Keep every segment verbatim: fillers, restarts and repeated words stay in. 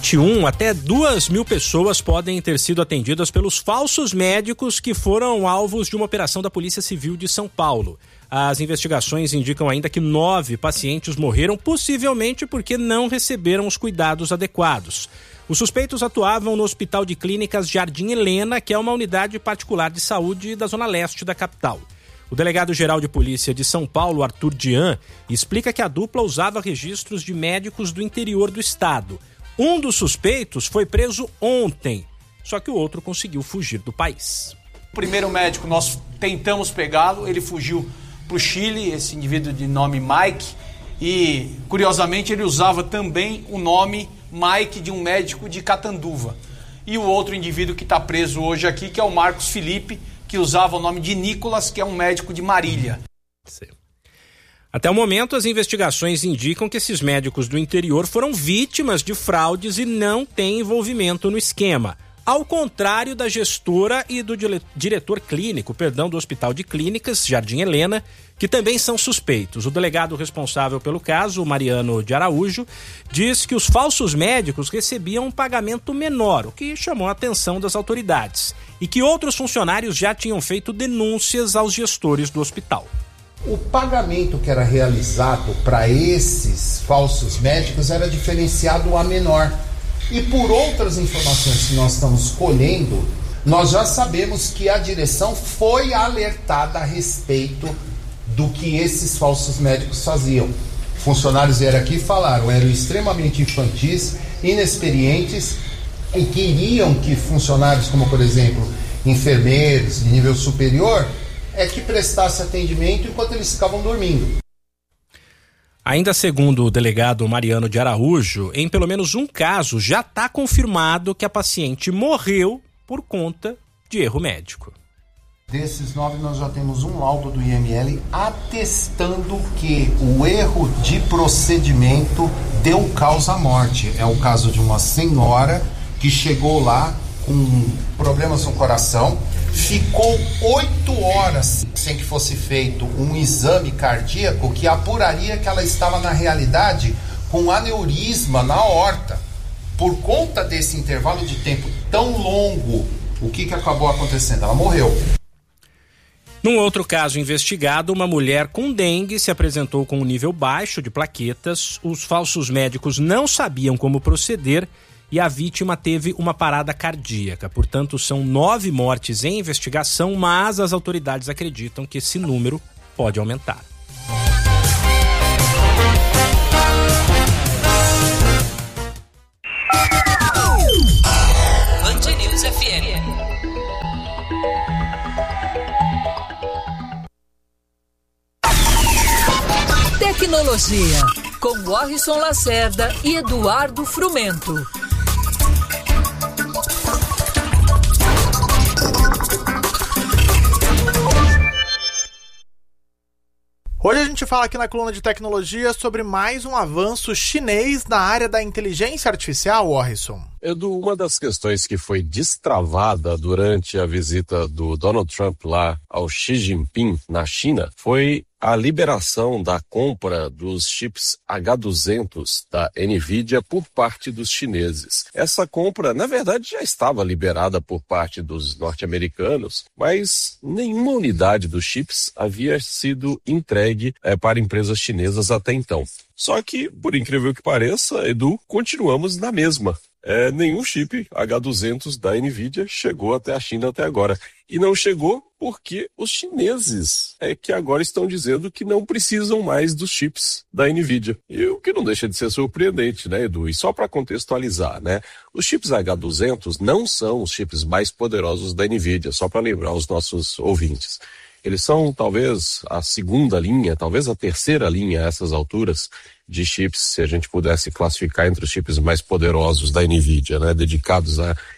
vinte e um, até duas mil pessoas podem ter sido atendidas pelos falsos médicos que foram alvos de uma operação da Polícia Civil de São Paulo. As investigações indicam ainda que nove pacientes morreram, possivelmente porque não receberam os cuidados adequados. Os suspeitos atuavam no Hospital de Clínicas Jardim Helena, que é uma unidade particular de saúde da zona leste da capital. O delegado-geral de polícia de São Paulo, Arthur Dian, explica que a dupla usava registros de médicos do interior do estado. Um dos suspeitos foi preso ontem, só que o outro conseguiu fugir do país. O primeiro médico, nós tentamos pegá-lo, ele fugiu para o Chile, esse indivíduo de nome Mike, e curiosamente ele usava também o nome Mike de um médico de Catanduva. E o outro indivíduo que está preso hoje aqui, que é o Marcos Felipe, que usava o nome de Nicolas, que é um médico de Marília. Sim. Até o momento, as investigações indicam que esses médicos do interior foram vítimas de fraudes e não têm envolvimento no esquema. Ao contrário da gestora e do diretor clínico, perdão, do Hospital de Clínicas, Jardim Helena, que também são suspeitos. O delegado responsável pelo caso, Mariano de Araújo, diz que os falsos médicos recebiam um pagamento menor, o que chamou a atenção das autoridades, e que outros funcionários já tinham feito denúncias aos gestores do hospital. O pagamento que era realizado para esses falsos médicos era diferenciado a menor. E por outras informações que nós estamos colhendo, nós já sabemos que a direção foi alertada a respeito do que esses falsos médicos faziam. Funcionários vieram aqui e falaram, eram extremamente infantis, inexperientes e queriam que funcionários como, por exemplo, enfermeiros de nível superior, é que prestasse atendimento enquanto eles ficavam dormindo. Ainda segundo o delegado Mariano de Araújo, em pelo menos um caso já está confirmado que a paciente morreu por conta de erro médico. Desses nove, nós já temos um laudo do I M L atestando que o erro de procedimento deu causa à morte. É o caso de uma senhora que chegou lá com problemas no coração, ficou oito horas sem que fosse feito um exame cardíaco que apuraria que ela estava, na realidade, com aneurisma na aorta. Por conta desse intervalo de tempo tão longo, o que, que acabou acontecendo? Ela morreu. Num outro caso investigado, uma mulher com dengue se apresentou com um nível baixo de plaquetas. Os falsos médicos não sabiam como proceder e a vítima teve uma parada cardíaca. Portanto, são nove mortes em investigação, mas as autoridades acreditam que esse número pode aumentar. Band News F M. Tecnologia, com Warrison Lacerda e Eduardo Frumento. Hoje a gente fala aqui na coluna de tecnologia sobre mais um avanço chinês na área da inteligência artificial, Warrison. Edu, uma das questões que foi destravada durante a visita do Donald Trump lá ao Xi Jinping na China foi a liberação da compra dos chips H duzentos da NVIDIA por parte dos chineses. Essa compra, na verdade, já estava liberada por parte dos norte-americanos, mas nenhuma unidade dos chips havia sido entregue é, para empresas chinesas até então. Só que, por incrível que pareça, Edu, continuamos na mesma. É, nenhum chip H duzentos da NVIDIA chegou até a China até agora. E não chegou porque os chineses é que agora estão dizendo que não precisam mais dos chips da NVIDIA. E o que não deixa de ser surpreendente, né, Edu? E só para contextualizar, né? Os chips H duzentos não são os chips mais poderosos da NVIDIA, só para lembrar os nossos ouvintes. Eles são talvez a segunda linha, talvez a terceira linha a essas alturas de chips, se a gente pudesse classificar entre os chips mais poderosos da NVIDIA, né, dedicados à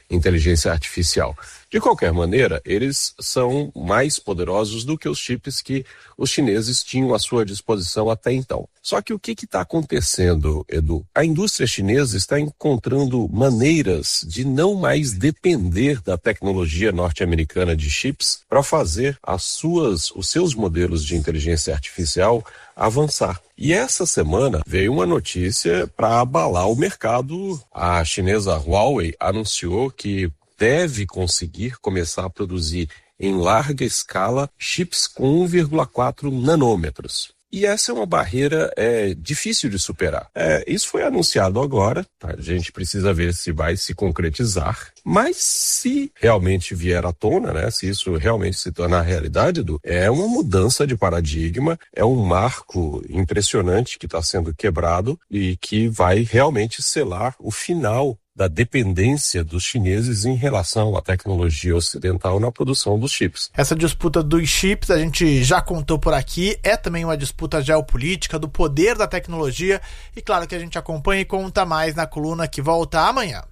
inteligência artificial. De qualquer maneira, eles são mais poderosos do que os chips que os chineses tinham à sua disposição até então. Só que o que está acontecendo, Edu? A indústria chinesa está encontrando maneiras de não mais depender da tecnologia norte-americana de chips para fazer as suas, os seus modelos de inteligência artificial avançar. E essa semana veio uma notícia para abalar o mercado. A chinesa Huawei anunciou que deve conseguir começar a produzir em larga escala chips com um vírgula quatro nanômetros. E essa é uma barreira é, difícil de superar. É, isso foi anunciado agora, tá? A gente precisa ver se vai se concretizar. Mas se realmente vier à tona, né, se isso realmente se tornar realidade, Edu, é uma mudança de paradigma, é um marco impressionante que está sendo quebrado e que vai realmente selar o final da dependência dos chineses em relação à tecnologia ocidental na produção dos chips. Essa disputa dos chips, a gente já contou por aqui, é também uma disputa geopolítica do poder da tecnologia e claro que a gente acompanha e conta mais na coluna que volta amanhã.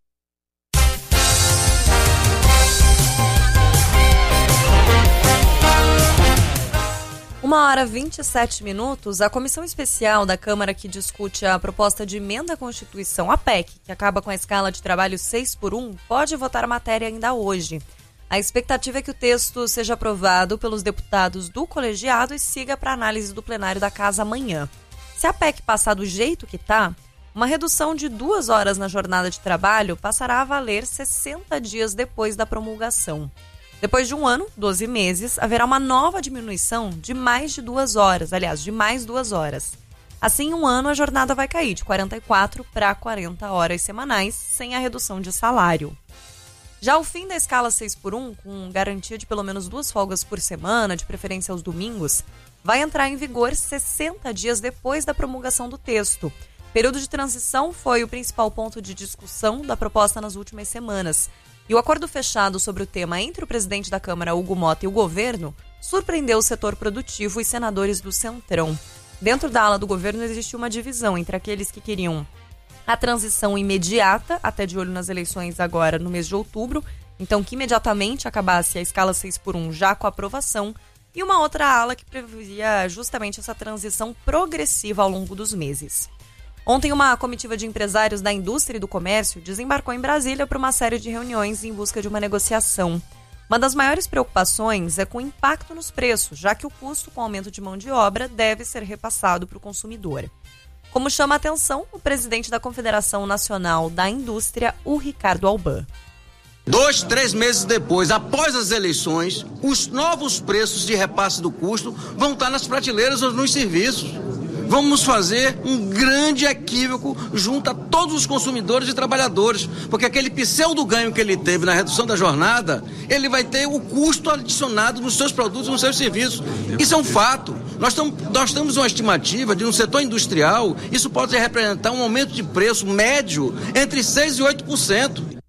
Uma hora e vinte e sete minutos, a Comissão Especial da Câmara que discute a proposta de emenda à Constituição, a P E C, que acaba com a escala de trabalho seis por um, pode votar a matéria ainda hoje. A expectativa é que o texto seja aprovado pelos deputados do colegiado e siga para análise do plenário da Casa amanhã. Se a P E C passar do jeito que está, uma redução de duas horas na jornada de trabalho passará a valer sessenta dias depois da promulgação. Depois de um ano, doze meses, haverá uma nova diminuição de mais de duas horas, aliás, de mais duas horas. Assim, em um ano, a jornada vai cair de quarenta e quatro para quarenta horas semanais, sem a redução de salário. Já o fim da escala seis por um, com garantia de pelo menos duas folgas por semana, de preferência aos domingos, vai entrar em vigor sessenta dias depois da promulgação do texto. Período de transição foi o principal ponto de discussão da proposta nas últimas semanas. E o acordo fechado sobre o tema entre o presidente da Câmara, Hugo Motta, e o governo surpreendeu o setor produtivo e senadores do Centrão. Dentro da ala do governo existiu uma divisão entre aqueles que queriam a transição imediata, até de olho nas eleições agora no mês de outubro, então que imediatamente acabasse a escala seis por um já com a aprovação, e uma outra ala que previa justamente essa transição progressiva ao longo dos meses. Ontem, uma comitiva de empresários da indústria e do comércio desembarcou em Brasília para uma série de reuniões em busca de uma negociação. Uma das maiores preocupações é com o impacto nos preços, já que o custo com o aumento de mão de obra deve ser repassado para o consumidor. Como chama a atenção o presidente da Confederação Nacional da Indústria, o Ricardo Alban. Dois, três meses depois, após as eleições, os novos preços de repasse do custo vão estar nas prateleiras ou nos serviços. Vamos fazer um grande equívoco junto a todos os consumidores e trabalhadores, porque aquele pseudo ganho que ele teve na redução da jornada, ele vai ter o custo adicionado nos seus produtos e nos seus serviços. Isso é um fato. Nós, tam, nós temos uma estimativa de um setor industrial, isso pode representar um aumento de preço médio entre seis por cento e oito por cento.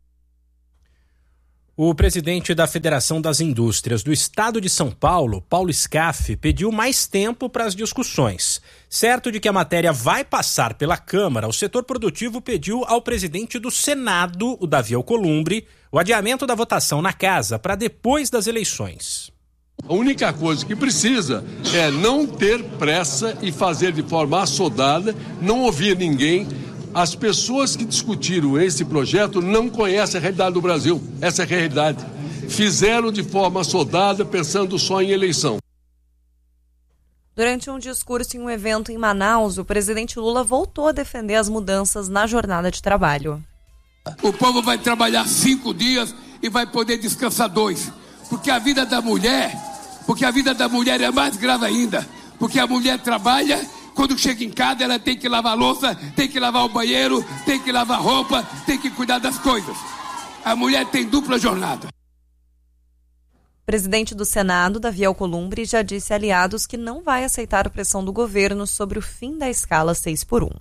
O presidente da Federação das Indústrias do Estado de São Paulo, Paulo Scaff, pediu mais tempo para as discussões. Certo de que a matéria vai passar pela Câmara, o setor produtivo pediu ao presidente do Senado, o Davi Alcolumbre, o adiamento da votação na casa para depois das eleições. A única coisa que precisa é não ter pressa e fazer de forma assodada, não ouvir ninguém. As pessoas que discutiram esse projeto não conhecem a realidade do Brasil. Essa é a realidade. Fizeram de forma assodada, pensando só em eleição. Durante um discurso em um evento em Manaus, o presidente Lula voltou a defender as mudanças na jornada de trabalho. O povo vai trabalhar cinco dias e vai poder descansar dois. Porque a vida da mulher, porque a vida da mulher é mais grave ainda. Porque a mulher trabalha. Quando chega em casa, ela tem que lavar a louça, tem que lavar o banheiro, tem que lavar roupa, tem que cuidar das coisas. A mulher tem dupla jornada. O presidente do Senado, Davi Alcolumbre, já disse a aliados que não vai aceitar a pressão do governo sobre o fim da escala seis por um.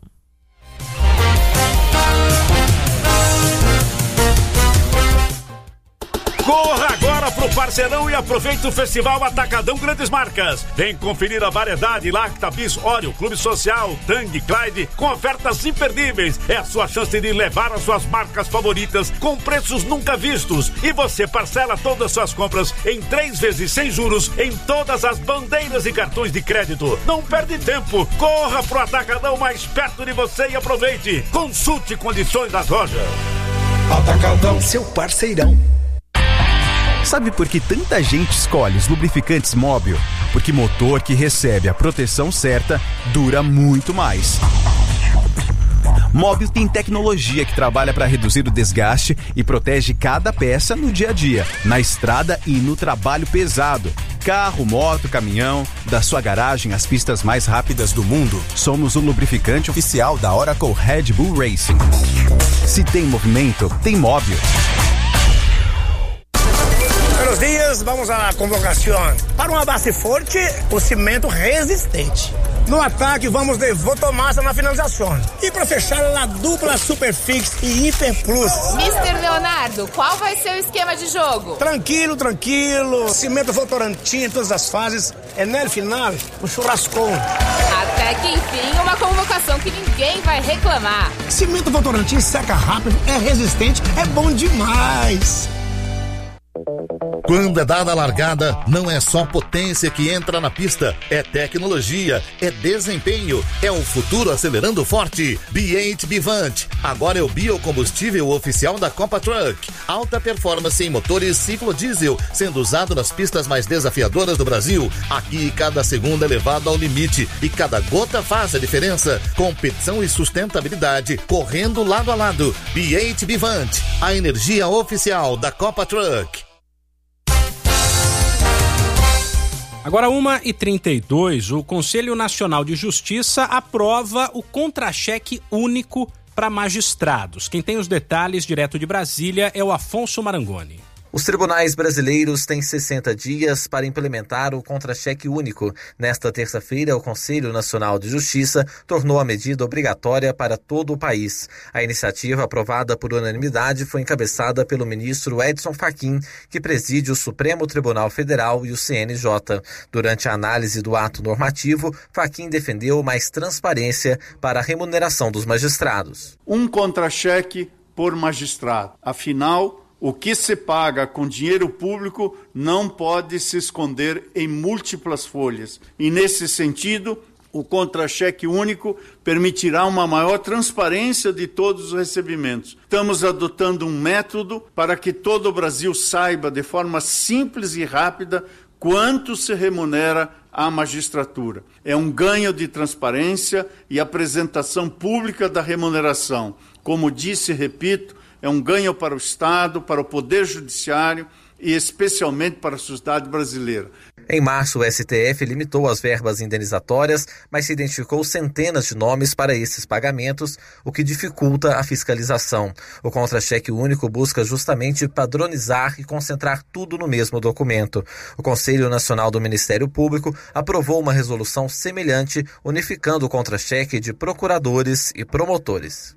Corra agora pro no Parceirão e aproveite o Festival Atacadão Grandes Marcas. Vem conferir a variedade Lacta, Bis, Oreo, Clube Social, Tang, Clyde, com ofertas imperdíveis. É a sua chance de levar as suas marcas favoritas com preços nunca vistos. E você parcela todas as suas compras em três vezes sem juros em todas as bandeiras e cartões de crédito. Não perde tempo. Corra pro Atacadão mais perto de você e aproveite. Consulte condições das lojas. Atacadão, seu parceirão. Sabe por que tanta gente escolhe os lubrificantes Móbil? Porque motor que recebe a proteção certa dura muito mais. Móbil tem tecnologia que trabalha para reduzir o desgaste e protege cada peça no dia a dia, na estrada e no trabalho pesado. Carro, moto, caminhão, da sua garagem às pistas mais rápidas do mundo. Somos o lubrificante oficial da Oracle Red Bull Racing. Se tem movimento, tem Móbil. Buenos dias, vamos à convocação. Para uma base forte, o cimento resistente. No ataque, vamos de Votomassa na finalização. E para fechar, a dupla Superfix e Hiper Plus. mister Leonardo, qual vai ser o esquema de jogo? Tranquilo, tranquilo. Cimento Votorantim em todas as fases. É no final, um churrascão. Até que enfim, uma convocação que ninguém vai reclamar. Cimento Votorantim seca rápido, é resistente, é bom demais. Quando é dada a largada, não é só potência que entra na pista, é tecnologia, é desempenho, é o futuro acelerando forte. B oito Bivant, agora é o biocombustível oficial da Copa Truck. Alta performance em motores ciclo diesel, sendo usado nas pistas mais desafiadoras do Brasil. Aqui, cada segundo é levado ao limite e cada gota faz a diferença. Competição e sustentabilidade, correndo lado a lado. B oito Bivant, a energia oficial da Copa Truck. Agora, uma e trinta e dois, o Conselho Nacional de Justiça aprova o contra-cheque único para magistrados. Quem tem os detalhes direto de Brasília é o Afonso Marangoni. Os tribunais brasileiros têm sessenta dias para implementar o contra-cheque único. Nesta terça-feira, o Conselho Nacional de Justiça tornou a medida obrigatória para todo o país. A iniciativa, aprovada por unanimidade, foi encabeçada pelo ministro Edson Fachin, que preside o Supremo Tribunal Federal e o C N J. Durante a análise do ato normativo, Fachin defendeu mais transparência para a remuneração dos magistrados. Um contra-cheque por magistrado. Afinal, o que se paga com dinheiro público não pode se esconder em múltiplas folhas. E, nesse sentido, o contra-cheque único permitirá uma maior transparência de todos os recebimentos. Estamos adotando um método para que todo o Brasil saiba, de forma simples e rápida, quanto se remunera a magistratura. É um ganho de transparência e apresentação pública da remuneração. Como disse e repito, é um ganho para o Estado, para o Poder Judiciário e especialmente para a sociedade brasileira. Em março, o S T F limitou as verbas indenizatórias, mas se identificou centenas de nomes para esses pagamentos, o que dificulta a fiscalização. O contra-cheque único busca justamente padronizar e concentrar tudo no mesmo documento. O Conselho Nacional do Ministério Público aprovou uma resolução semelhante, unificando o contra-cheque de procuradores e promotores.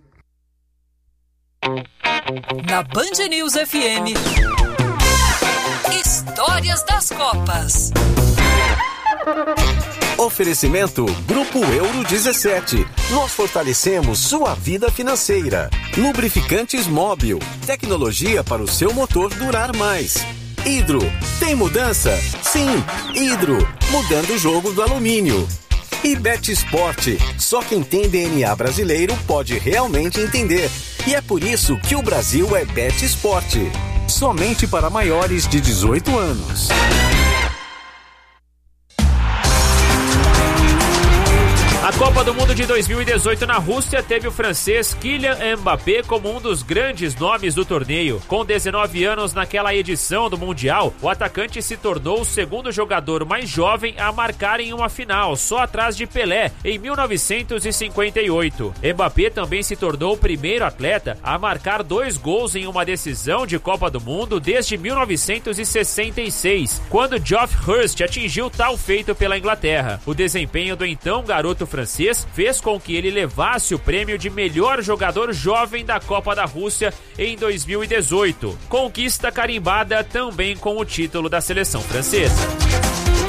Na Band News F M, Histórias das Copas. Oferecimento Grupo Euro dezessete. Nós fortalecemos sua vida financeira. Lubrificantes Móbil. Tecnologia para o seu motor durar mais. Hidro. Tem mudança? Sim, Hidro. Mudando o jogo do alumínio. E Bet Sport, só quem tem D N A brasileiro pode realmente entender. E é por isso que o Brasil é Bet Sport. Somente para maiores de dezoito anos. A Copa do Mundo de dois mil e dezoito na Rússia teve o francês Kylian Mbappé como um dos grandes nomes do torneio. Com dezenove anos naquela edição do Mundial, o atacante se tornou o segundo jogador mais jovem a marcar em uma final, só atrás de Pelé, em mil novecentos e cinquenta e oito. Mbappé também se tornou o primeiro atleta a marcar dois gols em uma decisão de Copa do Mundo desde mil novecentos e sessenta e seis, quando Geoff Hurst atingiu tal feito pela Inglaterra. O desempenho do então garoto francês francês fez com que ele levasse o prêmio de melhor jogador jovem da Copa da Rússia em dois mil e dezoito. Conquista carimbada também com o título da seleção francesa.